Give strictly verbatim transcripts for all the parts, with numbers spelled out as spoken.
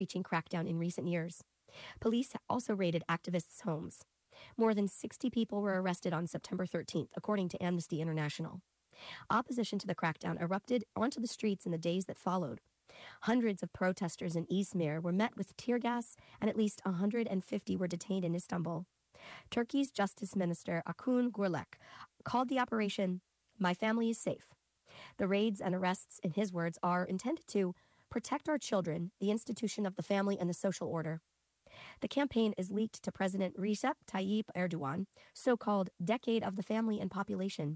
reaching crackdown in recent years. Police also raided activists' homes. More than sixty people were arrested on September thirteenth, according to Amnesty International. Opposition to the crackdown erupted onto the streets in the days that followed. Hundreds of protesters in Izmir were met with tear gas, and at least one hundred fifty were detained in Istanbul. Turkey's Justice Minister Akun Gürlek called the operation, "My family is safe." The raids and arrests, in his words, are intended to protect our children, the institution of the family, and the social order. The campaign is leaked to President Recep Tayyip Erdogan, so-called Decade of the Family and Population.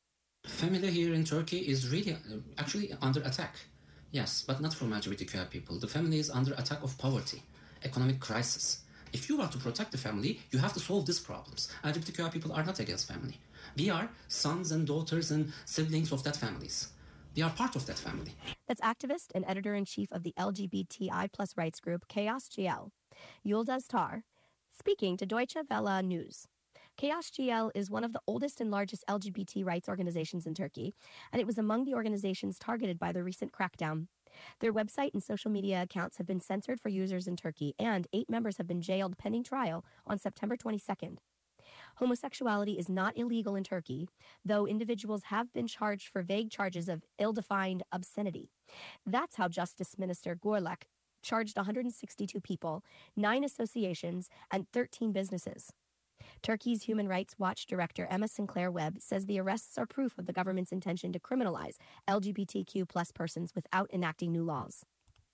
Family here in Turkey is really uh, actually under attack. Yes, but not from L G B T Q I people. The family is under attack of poverty, economic crisis. If you want to protect the family, you have to solve these problems. L G B T Q I people are not against family. We are sons and daughters and siblings of that families. We are part of that family. That's activist and editor-in-chief of the L G B T I plus rights group Chaos G L, Yıldız Tar, speaking to Deutsche Welle News. Chaos G L is one of the oldest and largest L G B T rights organizations in Turkey, and it was among the organizations targeted by the recent crackdown. Their website and social media accounts have been censored for users in Turkey, and eight members have been jailed pending trial on September twenty-second. Homosexuality is not illegal in Turkey, though individuals have been charged for vague charges of ill-defined obscenity. That's how Justice Minister Gürlek charged one hundred sixty-two people, nine associations, and thirteen businesses. Turkey's Human Rights Watch director Emma Sinclair Webb says the arrests are proof of the government's intention to criminalize L G B T Q plus persons without enacting new laws.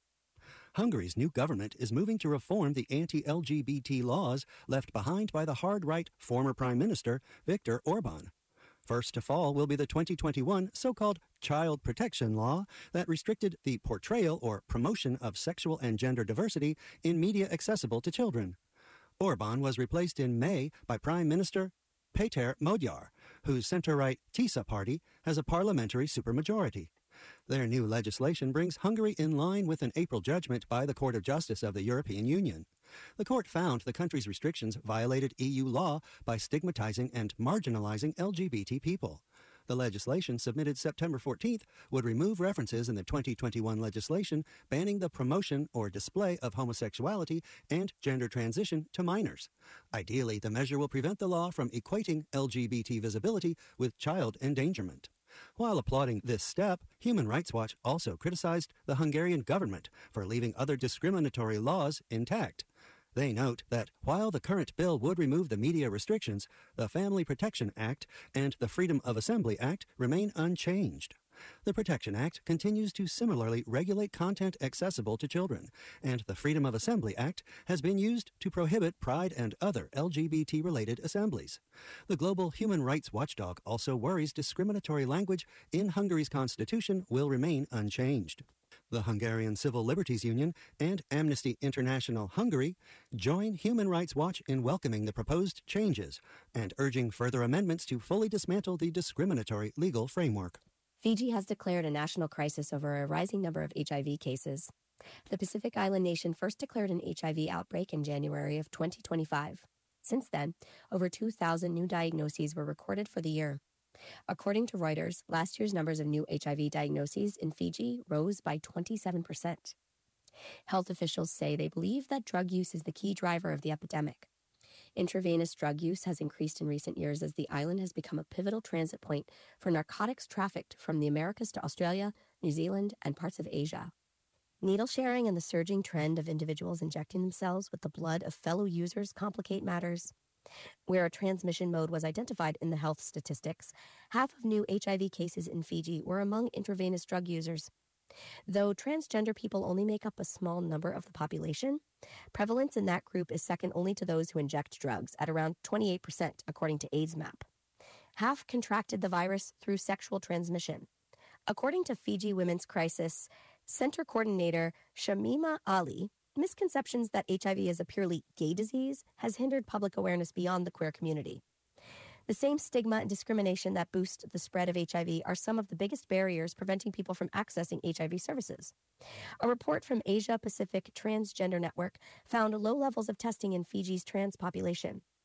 Hungary's new government is moving to reform the anti-L G B T laws left behind by the hard-right former Prime Minister Viktor Orban. First to fall will be the twenty twenty-one so-called Child Protection Law that restricted the portrayal or promotion of sexual and gender diversity in media accessible to children. Orban was replaced in May by Prime Minister Péter Magyar, whose center-right TISA party has a parliamentary supermajority. Their new legislation brings Hungary in line with an April judgment by the Court of Justice of the European Union. The court found the country's restrictions violated E U law by stigmatizing and marginalizing L G B T people. The legislation submitted September fourteenth would remove references in the twenty twenty-one legislation banning the promotion or display of homosexuality and gender transition to minors. Ideally, the measure will prevent the law from equating L G B T visibility with child endangerment. While applauding this step, Human Rights Watch also criticized the Hungarian government for leaving other discriminatory laws intact. They note that while the current bill would remove the media restrictions, the Family Protection Act and the Freedom of Assembly Act remain unchanged. The Protection Act continues to similarly regulate content accessible to children, and the Freedom of Assembly Act has been used to prohibit pride and other L G B T-related assemblies. The global human rights watchdog also worries discriminatory language in Hungary's constitution will remain unchanged. The Hungarian Civil Liberties Union and Amnesty International Hungary join Human Rights Watch in welcoming the proposed changes and urging further amendments to fully dismantle the discriminatory legal framework. Fiji has declared a national crisis over a rising number of H I V cases. The Pacific Island nation first declared an H I V outbreak in January of twenty twenty-five. Since then, over two thousand new diagnoses were recorded for the year. According to Reuters, last year's numbers of new H I V diagnoses in Fiji rose by twenty-seven percent. Health officials say they believe that drug use is the key driver of the epidemic. Intravenous drug use has increased in recent years as the island has become a pivotal transit point for narcotics trafficked from the Americas to Australia, New Zealand, and parts of Asia. Needle sharing and the surging trend of individuals injecting themselves with the blood of fellow users complicate matters. Where a transmission mode was identified in the health statistics, half of new H I V cases in Fiji were among intravenous drug users. Though transgender people only make up a small number of the population, prevalence in that group is second only to those who inject drugs at around twenty-eight percent, according to AIDS map. Half contracted the virus through sexual transmission. According to Fiji Women's Crisis Center Coordinator Shamima Ali, misconceptions that H I V is a purely gay disease has hindered public awareness beyond the queer community. The same stigma and discrimination that boost the spread of H I V are some of the biggest barriers preventing people from accessing H I V services. A report from Asia Pacific Transgender Network found low levels of testing in Fiji's trans population.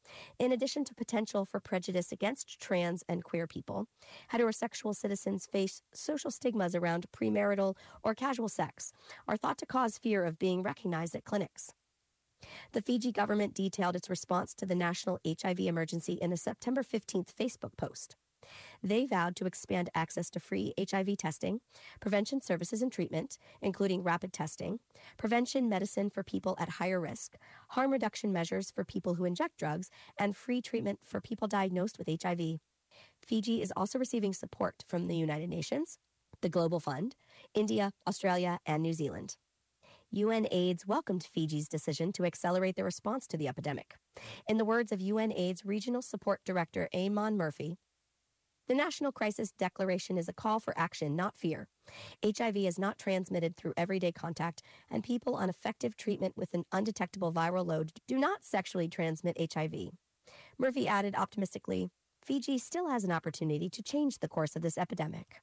In addition to potential for prejudice against trans and queer people, heterosexual citizens face social stigmas around premarital or casual sex, are thought to cause fear of being recognized at clinics. The Fiji government detailed its response to the national H I V emergency in a September fifteenth Facebook post. They vowed to expand access to free H I V testing, prevention services and treatment, including rapid testing, prevention medicine for people at higher risk, harm reduction measures for people who inject drugs, and free treatment for people diagnosed with H I V. Fiji is also receiving support from the United Nations, the Global Fund, India, Australia, and New Zealand. UNAIDS welcomed Fiji's decision to accelerate the response to the epidemic. In the words of UNAIDS Regional Support Director Eamon Murphy, "The National Crisis Declaration is a call for action, not fear. H I V is not transmitted through everyday contact, and people on effective treatment with an undetectable viral load do not sexually transmit H I V." Murphy added optimistically, "Fiji still has an opportunity to change the course of this epidemic."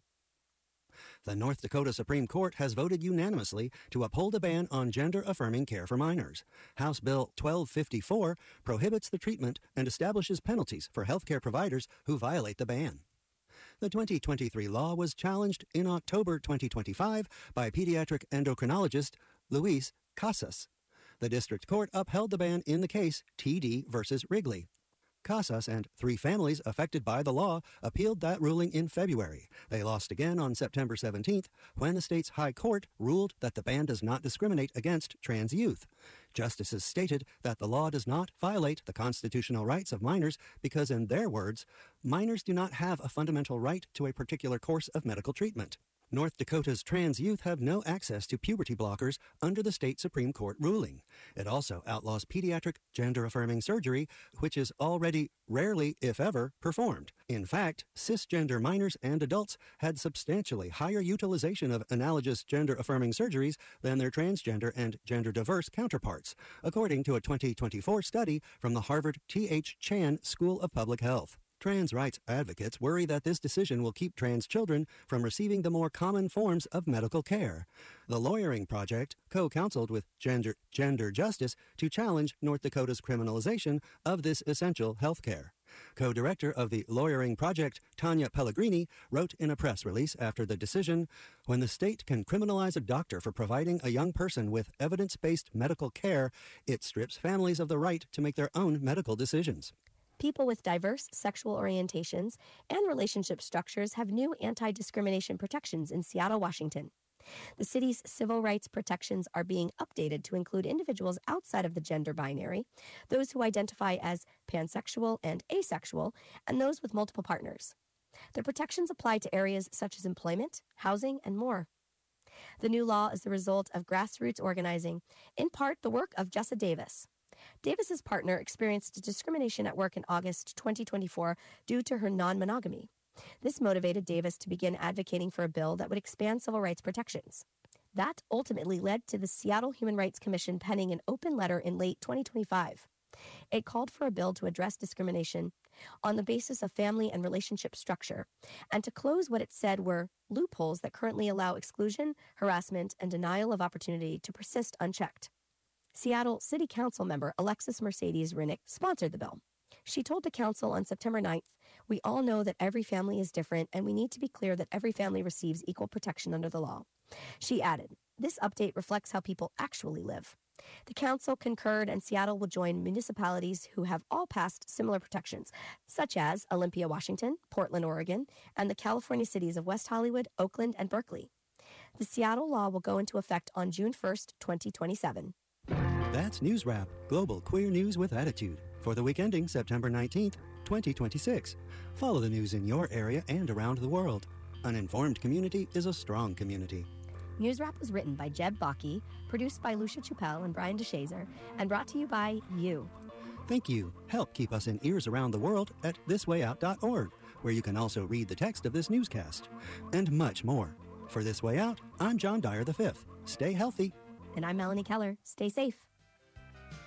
The North Dakota Supreme Court has voted unanimously to uphold a ban on gender-affirming care for minors. House Bill twelve fifty-four prohibits the treatment and establishes penalties for healthcare providers who violate the ban. The twenty twenty-three law was challenged in October twenty twenty-five by pediatric endocrinologist Luis Casas. The district court upheld the ban in the case T D versus Wrigley. Casas and three families affected by the law appealed that ruling in February. They lost again on September seventeenth when the state's high court ruled that the ban does not discriminate against trans youth. Justices stated that the law does not violate the constitutional rights of minors because, in their words, minors do not have a fundamental right to a particular course of medical treatment. North Dakota's trans youth have no access to puberty blockers under the state Supreme Court ruling. It also outlaws pediatric gender-affirming surgery, which is already rarely, if ever, performed. In fact, cisgender minors and adults had substantially higher utilization of analogous gender-affirming surgeries than their transgender and gender-diverse counterparts, according to a twenty twenty-four study from the Harvard T H Chan School of Public Health. Trans rights advocates worry that this decision will keep trans children from receiving the more common forms of medical care. The Lawyering Project co-counseled with Gender, Gender Justice to challenge North Dakota's criminalization of this essential health care. Co-director of the Lawyering Project, Tanya Pellegrini, wrote in a press release after the decision, "When the state can criminalize a doctor for providing a young person with evidence-based medical care, it strips families of the right to make their own medical decisions." People with diverse sexual orientations and relationship structures have new anti-discrimination protections in Seattle, Washington. The city's civil rights protections are being updated to include individuals outside of the gender binary, those who identify as pansexual and asexual, and those with multiple partners. The protections apply to areas such as employment, housing, and more. The new law is the result of grassroots organizing, in part the work of Jessa Davis. Davis's partner experienced discrimination at work in August twenty twenty-four due to her non-monogamy. This motivated Davis to begin advocating for a bill that would expand civil rights protections. That ultimately led to the Seattle Human Rights Commission penning an open letter in late twenty twenty-five. It called for a bill to address discrimination on the basis of family and relationship structure, and to close what it said were loopholes that currently allow exclusion, harassment, and denial of opportunity to persist unchecked. Seattle City Council member Alexis Mercedes Rinnick sponsored the bill. She told the council on September ninth, "We all know that every family is different, and we need to be clear that every family receives equal protection under the law." She added, "This update reflects how people actually live." The council concurred, and Seattle will join municipalities who have all passed similar protections, such as Olympia, Washington, Portland, Oregon, and the California cities of West Hollywood, Oakland, and Berkeley. The Seattle law will go into effect on June first, twenty twenty-seven. That's News Wrap, global queer news with attitude, for the week ending September nineteenth, twenty twenty-six. Follow the news in your area and around the world. An informed community is a strong community. News Wrap was written by Jeb Bakke, produced by Lucia Chappelle and Brian DeShazer, and brought to you by you. Thank you. Help keep us in ears around the world at this way out dot org, where you can also read the text of this newscast, and much more. For This Way Out, I'm John Dyer the fifth. Stay healthy. And I'm Melanie Keller. Stay safe.